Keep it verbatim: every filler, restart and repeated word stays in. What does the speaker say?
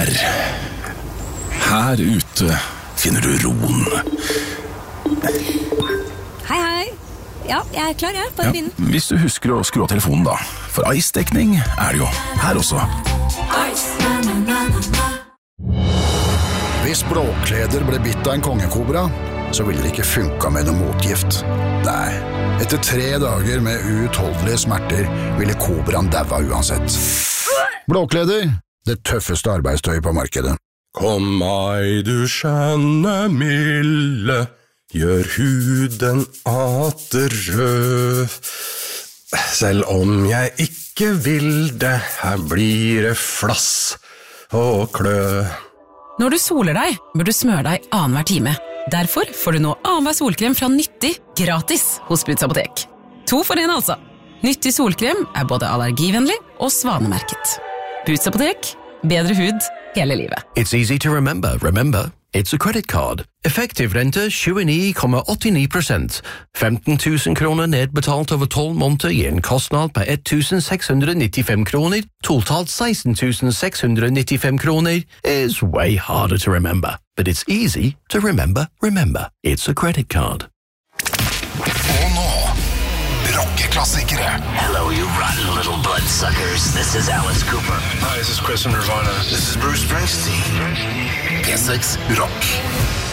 her. Her ute finner du roen. Hei, hei. Ja, jeg er klar, jeg. Bare begynn. Ja, hvis du husker å skru av telefonen da. For Ice-dekning er det jo her også. Hvis Blåkleder ble bitt av en kongekobra, så ville det ikke funka med noe motgift. Nei, etter tre dager med uutholdelige smerter ville kobraen daua uansett. Blåkleder, det tøffeste arbeidstøyet på markedet. Kom meg, du skjønne milde, gjør huden atter rød. Selv om jeg ikke vil det, her blir det flass og klø. Når du soler deg, bør du smøre deg annenhver time. Derfor får du nå annenhver solkrem fra Nyttig gratis hos Boots Apotek. To for en altså. Nyttig solkrem er både allergivennlig og svanemerket. Boots Apotek, bedre hud hele livet. It's easy to remember. Remember, it's a credit card. Effektiv rente tjueni komma åttini prosent. femten tusen kroner nedbetalt over tolv måneder gir en kostnad på ett tusen seks hundre nittifem kroner. Totalt seksten tusen seks hundre nittifem kroner is way harder to remember. But it's easy to remember. Remember, it's a credit card. Og nå, rockeklassikere. Hello, you rotten little bloodsuckers. This is Alice Cooper. Hi, this is Chris from Nirvana. This is Bruce Springsteen. P seks Rock.